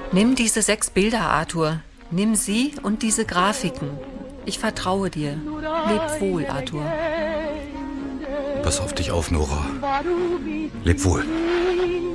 Nimm diese 6 Bilder, Arthur. Nimm sie und diese Grafiken. Ich vertraue dir. Leb wohl, Arthur. Pass auf dich auf, Nora. Leb wohl.